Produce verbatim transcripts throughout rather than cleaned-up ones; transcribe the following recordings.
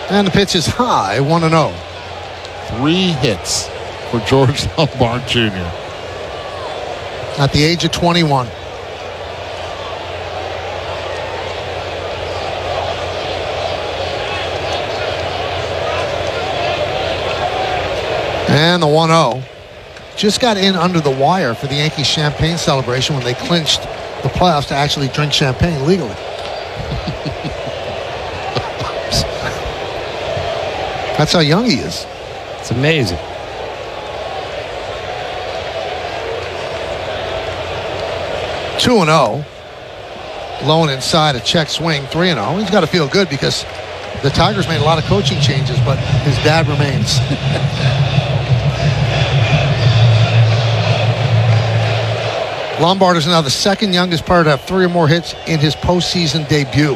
And the pitch is high, one and oh. Three hits for George Lombard Junior At the age of twenty-one. And the one oh. Just got in under the wire for the Yankees champagne celebration when they clinched the playoffs to actually drink champagne legally. That's how young he is. It's amazing. two and oh. Low and inside a check swing, three and oh. He's got to feel good because the Tigers made a lot of coaching changes, but his dad remains. Lombard is now the second youngest player to have three or more hits in his postseason debut.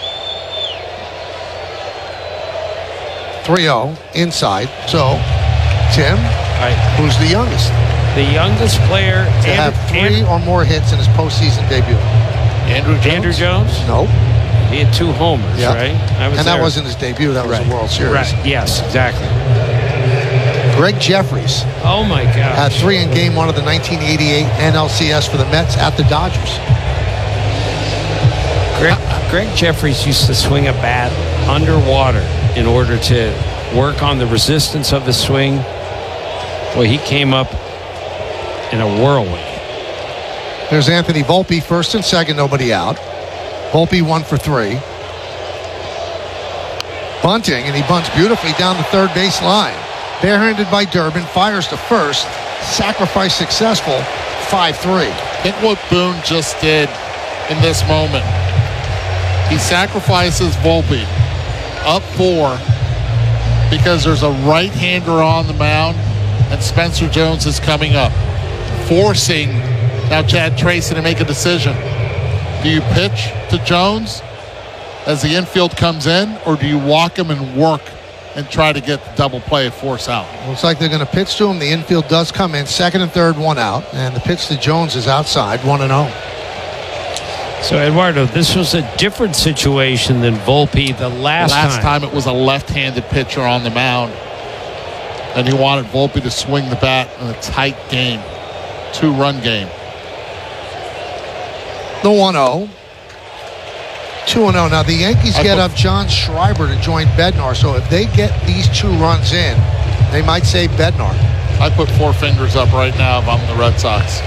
three oh inside. So, Tim, Right. who's the youngest The youngest player to have three or more hits in his postseason debut? Andrew Jones. Andrew Jones. Nope. He had two homers, Yeah. right? I was And that there. wasn't his debut. That was Right. the World Series. Right. Yes, exactly. Greg Jeffries Oh my God. had three in game one of the nineteen eighty-eight N L C S for the Mets at the Dodgers. Greg, Greg Jeffries used to swing a bat underwater in order to work on the resistance of the swing. Boy, he came up in a whirlwind. There's Anthony Volpe, first and second, nobody out. Volpe one for three. Bunting, and he bunts beautifully down the third base line. Barehanded by Durbin, fires to first. Sacrifice successful, five three. Think what Boone just did in this moment. He sacrifices Volpe up four because there's a right-hander on the mound and Spencer Jones is coming up, forcing now Chad Tracy to make a decision. Do you pitch to Jones as the infield comes in, or do you walk him and work and try to get the double play and force out? Looks like they're going to pitch to him. The infield does come in. Second and third, one out. And the pitch to Jones is outside, one and oh. So, Eduardo, this was a different situation than Volpe the last, Last time. time it was a left-handed pitcher on the mound, and he wanted Volpe to swing the bat in a tight game, two-run game. The one oh. two and oh. Now, the Yankees I get put- up John Schreiber to join Bednar. So if they get these two runs in, they might save Bednar. I put four fingers up right now if I'm the Red Sox.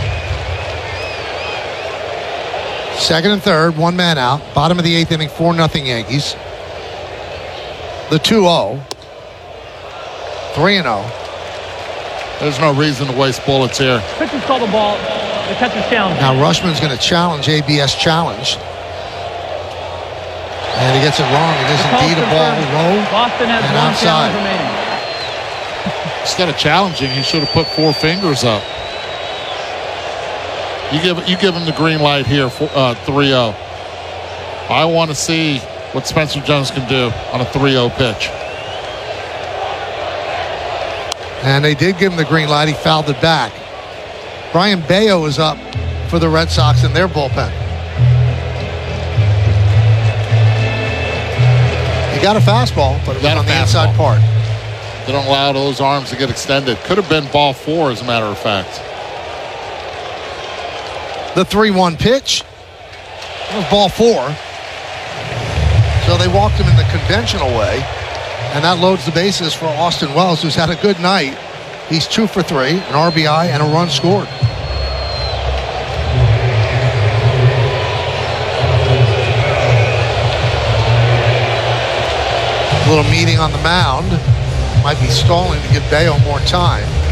Second and third, one man out. Bottom of the eighth inning, four nothing Yankees. The two oh. three and oh. There's no reason to waste bullets here. Pitchers call the ball. The catcher's challenge. Now Rushman's going to challenge A B S challenge. And he gets it wrong. It is The call's indeed a ball confirmed. low Boston has and one outside. challenge remaining. Instead of challenging, he should have put four fingers up. You give you give him the green light here for uh, three oh. I want to see what Spencer Jones can do on a three oh pitch. And they did give him the green light. He fouled it back. Brian Bayo is up for the Red Sox in their bullpen. He got a fastball, but it was Got a on the fastball. inside part. They don't allow those arms to get extended. Could have been ball four, as a matter of fact. The three one pitch. That was ball four. So they walked him in the conventional way. And that loads the bases for Austin Wells, who's had a good night. He's two for three, an R B I, and a run scored. A little meeting on the mound. Might be stalling to give Bayo more time.